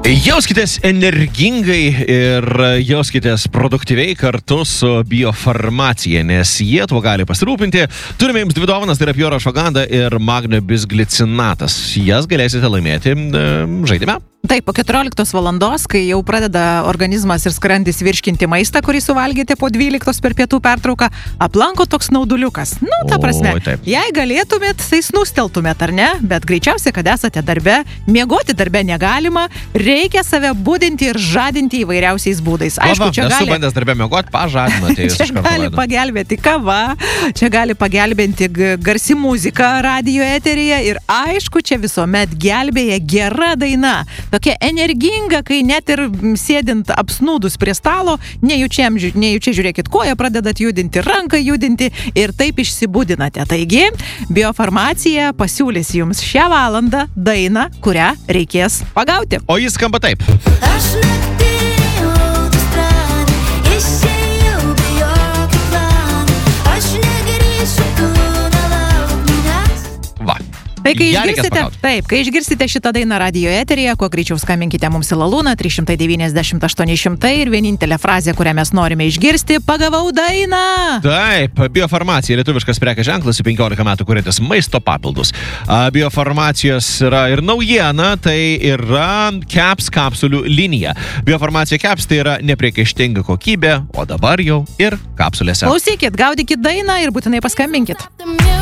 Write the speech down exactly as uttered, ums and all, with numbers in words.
Jauskitės energingai ir jauskitės produktyviai kartu su Biofarmacija, nes jie tuo gali pasirūpinti. Turime jums dvi dovanas, tai yra Pure Ashwagandha ir Magnio bisglicinatas. Jas galėsite laimėti e, žaidime. Taip, po keturioliktos valandos, kai jau pradeda organizmas ir skrandis virškinti maistą, kurį suvalgėte po dvyliktos per pietų pertrauką, aplanko toks nauduliukas. Nu, ta prasme, Oi, taip. jei galėtumėt, tai snusteltumėt, ar ne? Bet greičiausiai, kad esate darbe, miegoti darbe negalima, reikia save budinti ir žadinti įvairiausiais būdais. Aišku, čia Esu gali... bandęs darbę miegoti, pažadinote jūs Čia iš karto gali laidą. pagelbėti kava, čia gali pagelbėti g- garsi muzika radio eteryje ir aišku, čia visuomet gelbėja gera daina. Tokia energinga, kai net ir mm, sėdint apsnūdus prie stalo, nejučiam, žiū- nejučia žiūrėkit koją, pradedat judinti, ranką judinti ir taip išsibudinate. Taigi, Biofarmacija pasiūlys jums šią valandą dainą, kurią reikės pagauti. O jis skamba taip. Aš naktį autostradoj išėjau be jokių planų. Aš negrįšiu, tu nelauk manęs. Va. Tai kai Ją reikės išgirsite, pagauti. taip, kai išgirsite šitą dainą radio eteryje, kuo greičiau skambinkite mums į Lalūną trys devyni nulis aštuoni šimtai ir vienintelė frazė, kurią mes norime išgirsti, pagavau dainą. Taip, Biofarmacija, lietuviškas prekės ženklas, su penkiolika metų kuriantis maisto papildus. A, Biofarmacijos yra ir naujiena, tai yra Caps kapsulių linija. Biofarmacija Caps tai yra nepriekaištinga kokybė, o dabar jau ir kapsulėse. Klausykit, gaudykit dainą ir būtinai paskambinkit. The music.